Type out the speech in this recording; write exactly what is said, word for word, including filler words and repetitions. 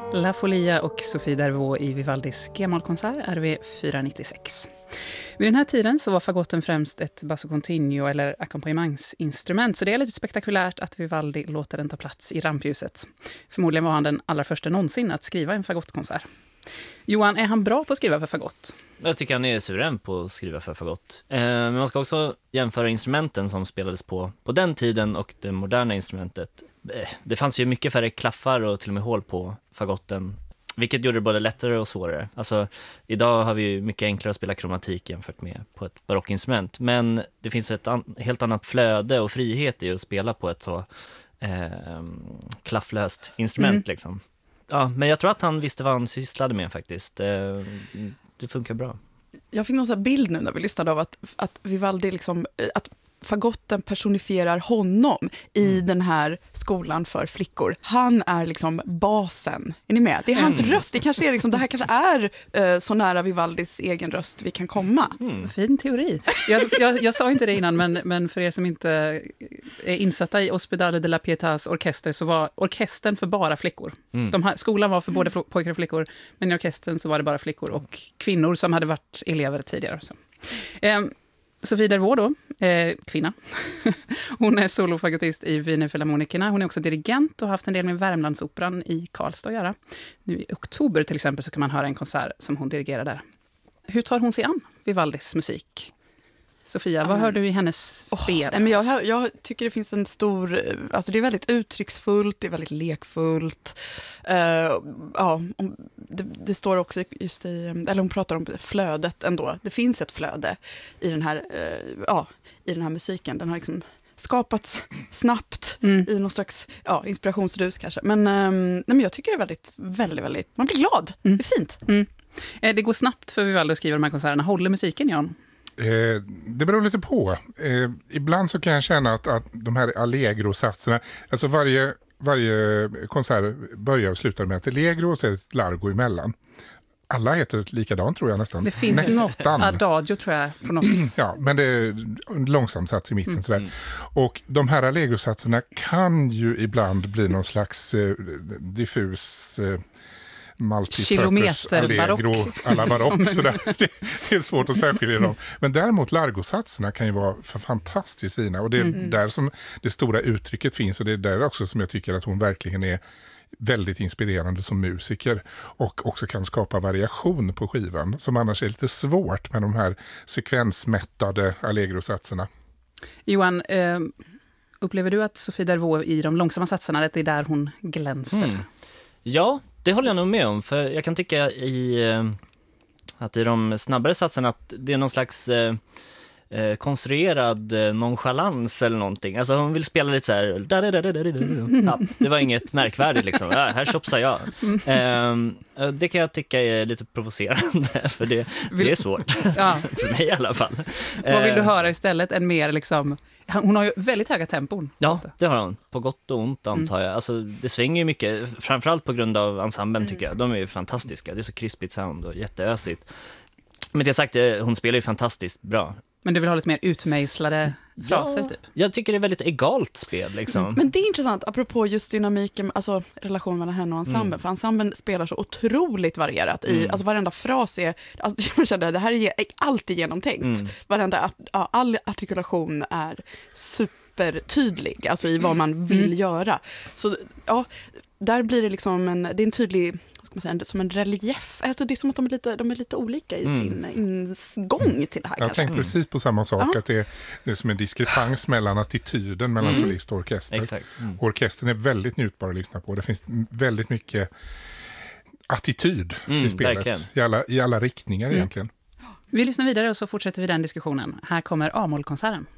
La Folia och Sophie Dervaux i Vivaldis G-mollkonsert R V fyra nittiosex. Vid den här tiden så var fagotten främst ett basso continuo eller ackompanjemangsinstrument, så det är lite spektakulärt att Vivaldi låter den ta plats i rampljuset. Förmodligen var han den allra första någonsin att skriva en fagottkonsert. Johan, är han bra på att skriva för fagott? Jag tycker han är suverän på att skriva för fagott. Eh, men man ska också jämföra instrumenten som spelades på på den tiden och det moderna instrumentet. Eh, det fanns ju mycket färre klaffar och till och med hål på fagotten, vilket gjorde det både lättare och svårare. Alltså, idag har vi ju mycket enklare att spela kromatik jämfört med på ett barockinstrument. Men det finns ett an- helt annat flöde och frihet i att spela på ett så eh, klafflöst instrument mm. liksom. Ja, men jag tror att han visste vad han sysslade med faktiskt. Det, det funkar bra. Jag fick någon sån här bild nu när vi lyssnade av att, att Vivaldi liksom, att fagotten personifierar honom i mm. den här skolan för flickor. Han är liksom basen. Är ni med? Det är hans mm. röst. Det kanske är liksom, det här kanske är uh, så nära Vivaldis egen röst vi kan komma. Mm. Fin teori. Jag, jag, jag sa inte det innan, men, men för er som inte är insatta i Ospedale de la Pietas orkester så var orkestern för bara flickor. Mm. De här, skolan var för både mm. pojkar och flickor, men i orkestern så var det bara flickor och kvinnor som hade varit elever tidigare. Så. Um, Sophie Dervaux då, eh, kvinna. Hon är solofagotist i Wiener Philharmonikerna. Hon är också dirigent och har haft en del med Värmlandsoperan i Karlstad att göra. Nu i oktober till exempel så kan man höra en konsert som hon dirigerar där. Hur tar hon sig an Vivaldis musik? Sofia, vad mm. hör du i hennes spel? Oh, men jag, jag tycker det finns en stor, alltså det är väldigt uttrycksfullt, det är väldigt lekfullt. Uh, ja, det, det står också just i, eller hon pratar om flödet ändå. Det finns ett flöde i den här, uh, ja, i den här musiken. Den har liksom skapats snabbt mm. i någon slags ja, inspirationsrus kanske. Men, um, nej, men jag tycker det är väldigt, väldigt, väldigt, man blir glad. Mm. Det är fint. Mm. Eh, det går snabbt för Vivaldi att skriva de här konserterna. Håller musiken, Jan? Eh, det beror lite på. Eh, ibland så kan jag känna att, att de här allegro-satserna, alltså varje, varje konsert börjar och slutar med ett allegro och så ett largo emellan. Alla heter likadant tror jag nästan. Det finns nästan. något adagio tror jag på något vis. Ja, men det är en långsam sats i mitten mm. sådär. Och de här allegro-satserna kan ju ibland bli någon slags eh, diffus... Eh, multipurpose allegro alla barock sådär. Det, det är svårt att särskilja dem. Men däremot largosatserna kan ju vara för fantastiskt fina och det är mm. där som det stora uttrycket finns och det är där också som jag tycker att hon verkligen är väldigt inspirerande som musiker och också kan skapa variation på skivan som annars är lite svårt med de här sekvensmättade allegro-satserna. Johan, eh, upplever du att Sophie Dervaux i de långsamma satserna att det är där hon glänser? Mm. Ja, det håller jag nog med om, för jag kan tycka i, att i de snabbare satserna att det är någon slags eh, konstruerad nonchalans eller någonting. Alltså hon vill spela lite så här. Ja, det var inget märkvärdigt liksom. Ja, här tjopsar jag. Eh, det kan jag tycka är lite provocerande, för det, det är svårt. Ja. För mig i alla fall. Vad vill du höra istället? En mer liksom... Hon har ju väldigt höga tempon. Ja, det har hon. På gott och ont antar jag. Alltså, det svänger ju mycket, framförallt på grund av ensemblen tycker jag. De är ju fantastiska. Det är så krispigt sound och jätteösigt. Men det sagt, hon spelar ju fantastiskt bra. Men du vill ha lite mer utmejslade fraser ja, typ? Jag tycker det är väldigt egalt spel liksom. Mm. Men det är intressant, apropå just dynamiken, alltså relationen mellan henne och ensemblen. Mm. För ensemblen spelar så otroligt varierat. I, mm. Alltså varenda fras är, alltså, jag kände, det här är alltid genomtänkt. Mm. Varenda, ja, all artikulation är supertydlig, alltså i vad man vill mm. göra. Så ja, där blir det liksom en, det är en tydlig, ska man säga, som en relief. Alltså det är som att de är lite, de är lite olika i mm. sin ingång till det här. Jag tänkte precis på samma sak, mm. att det är, det är som en diskrepans mellan attityden mellan mm. solist och orkester. Exakt. Mm. Orkestern är väldigt njutbar att lyssna på. Det finns väldigt mycket attityd mm, i spelet. I alla, i alla riktningar mm. egentligen. Vi lyssnar vidare och så fortsätter vi den diskussionen. Här kommer A-mollkonserten.